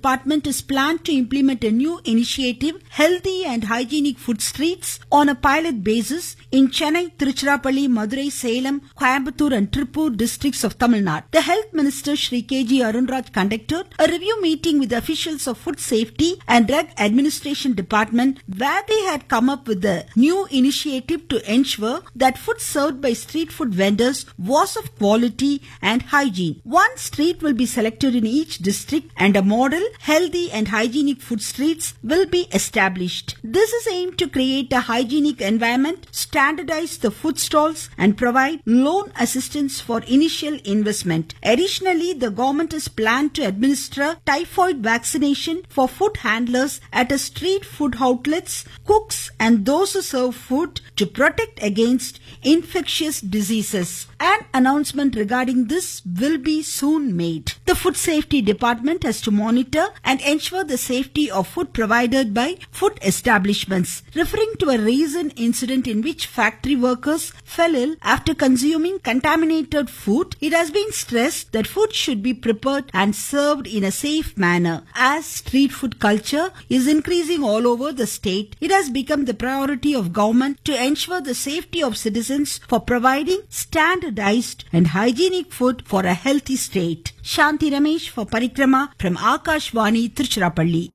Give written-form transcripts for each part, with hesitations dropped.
department is planned to implement a new initiative, Healthy and Hygienic Food Streets, on a pilot basis in Chennai, Tiruchirappalli, Madurai, Salem, Coimbatore and Tirupur districts of Tamil Nadu. The Health Minister Shri K.G. Arunraj conducted a review meeting with officials of Food Safety and Drug Administration Department, where they had come up with a new initiative to ensure that food served by street food vendors was of quality and hygiene. One street will be selected in each district and a model Healthy and Hygienic Food Streets will be established. This is aimed to create a hygienic environment, standardize the food stalls and provide loan assistance for initial investment. Additionally, the government is planned to administer typhoid vaccination for food handlers at a street food outlets, cooks and those who serve food to protect against infectious diseases. An announcement regarding this will be soon made. The Food Safety Department has to monitor and ensure the safety of food provided by food establishments. Referring to a recent incident in which factory workers fell ill after consuming contaminated food, it has been stressed that food should be prepared and served in a safe manner. As street food culture is increasing all over the state, it has become the priority of government to ensure the safety of citizens for providing standardized and hygienic food for a healthy state. Shanti Ramesh for Parikrama from Akashvani, Tiruchirappalli.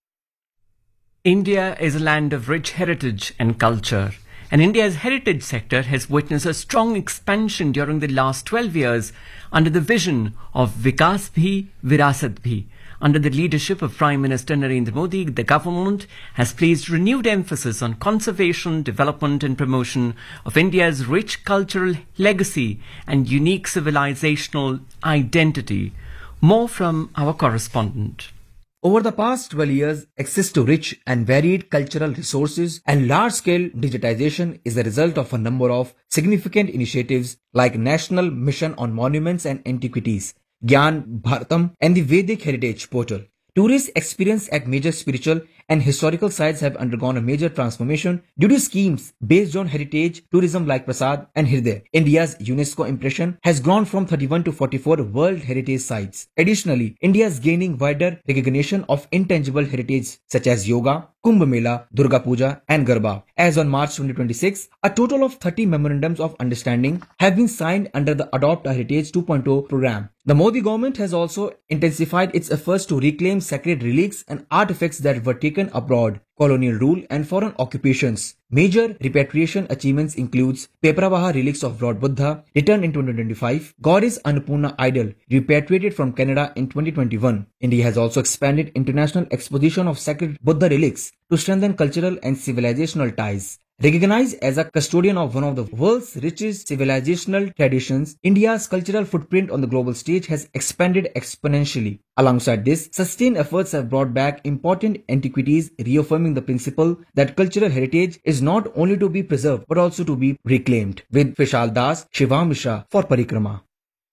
India is a land of rich heritage and culture, and India's heritage sector has witnessed a strong expansion during the last 12 years under the vision of Vikas Bhi, Virasat Bhi. Under the leadership of Prime Minister Narendra Modi, the government has placed renewed emphasis on conservation, development and promotion of India's rich cultural legacy and unique civilizational identity. More from our correspondent. Over the past 12 years, access to rich and varied cultural resources and large-scale digitization is the result of a number of significant initiatives like National Mission on Monuments and Antiquities, Gyan Bharatam and the Vedic Heritage Portal. Tourist experience at major spiritual and historical sites have undergone a major transformation due to schemes based on heritage tourism like Prasad and Hriday. India's UNESCO impression has grown from 31 to 44 World Heritage Sites. Additionally, India is gaining wider recognition of intangible heritage such as yoga, Kumbh Mela, Durga Puja and Garba. As on March 2026, a total of 30 memorandums of understanding have been signed under the Adopt a Heritage 2.0 program. The Modi government has also intensified its efforts to reclaim sacred relics and artifacts that were taken abroad, colonial rule and foreign occupations. Major repatriation achievements includes Pepravaha relics of Lord Buddha returned in 2025, Goddess Annapurna idol repatriated from Canada in 2021. India has also expanded international exposition of sacred Buddha relics to strengthen cultural and civilizational ties. Recognized as a custodian of one of the world's richest civilizational traditions, India's cultural footprint on the global stage has expanded exponentially. Alongside this, sustained efforts have brought back important antiquities, reaffirming the principle that cultural heritage is not only to be preserved but also to be reclaimed. With Vishal Das, Shivam Mishra for Parikrama.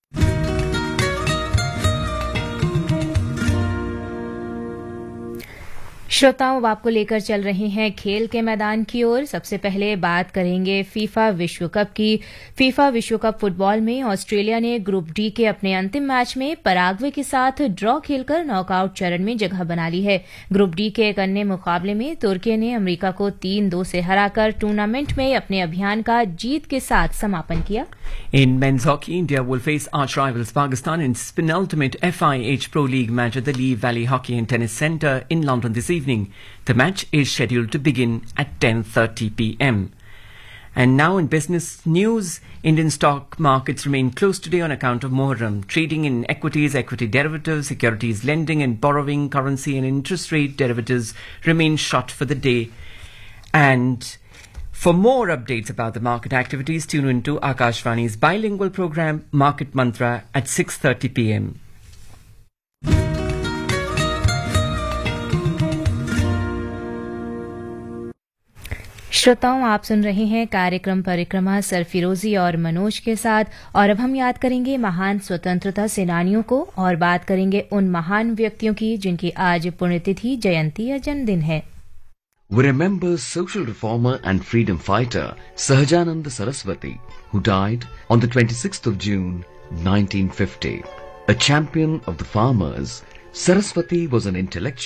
श्रोताओं, आपको लेकर चल रहे हैं खेल के मैदान की ओर। सबसे पहले बात करेंगे फीफा विश्व कप की। फीफा विश्व कप फुटबॉल में ऑस्ट्रेलिया ने ग्रुप डी के अपने अंतिम मैच में पराग्वे के साथ ड्रॉ खेलकर नॉकआउट चरण में जगह बना ली है। ग्रुप डी के एक अन्य मुकाबले में तुर्की ने अमेरिका को 3-2 से हराकर टूर्नामेंट में अपने अभियान का जीत के साथ समापन किया। In men's hockey, India will face arch rivals Pakistan in penultimate FIH Pro League match at the Lee Valley Hockey and Tennis Centre in London this evening. The match is scheduled to begin at 10:30 p.m. And now in business news, Indian stock markets remain closed today on account of Muharram. Trading in equities, equity derivatives, securities lending and borrowing, currency and interest rate derivatives remain shut for the day. And for more updates about the market activities, tune into Akashvani's bilingual program Market Mantra at 6:30 p.m. श्रोताओं, आप सुन रहे हैं कार्यक्रम परिक्रमा सरफिरोजी और मनोज के साथ। और अब हम याद करेंगे महान स्वतंत्रता सेनानियों को और बात करेंगे उन महान व्यक्तियों की जिनकी आज पुण्यतिथि, जयंती या जन्मदिन है। We remember social reformer and freedom fighter Sahajananda Saraswati, who died on the 26th of June 1950. A champion of the farmers, Saraswati was an intellectual